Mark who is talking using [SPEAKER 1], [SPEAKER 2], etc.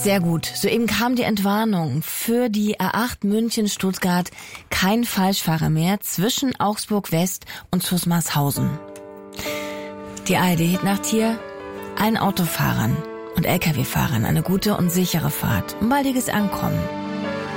[SPEAKER 1] Sehr gut. Soeben kam die Entwarnung für die A8 München-Stuttgart. Kein Falschfahrer mehr zwischen Augsburg West und Zusmarshausen. Die ARD-Nacht hier. Allen Autofahrern und Lkw-Fahrern eine gute und sichere Fahrt. Ein baldiges Ankommen.